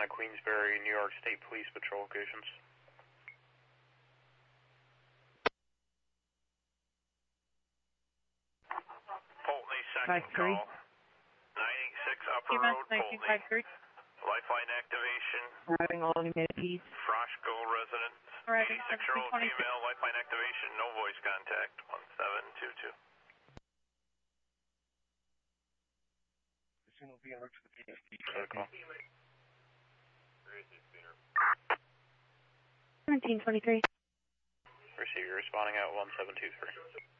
at Queensbury, New York State Police Patrol locations. Pulteney, second call. 986 Upper Road, Pulteney. Lifeline activation. Arriving all unit P's. Froshko residence. 86-year-old female, lifeline activation, no voice contact. 1722. Soon will be en route to the PSP. Call. 1723. Receiver responding at 1723.